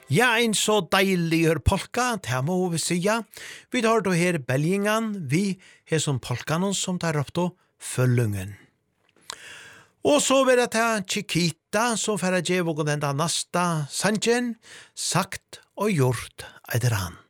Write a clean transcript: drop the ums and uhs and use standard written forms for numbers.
Ja, en så deilig polka, det må vi sija. Vi tar då her Belgingan, vi er som polkanon som tar opp då Følgungen. Og så vil jeg ta Chiquita, som for å gjøre den neste sangen, sagt og gjort etter han.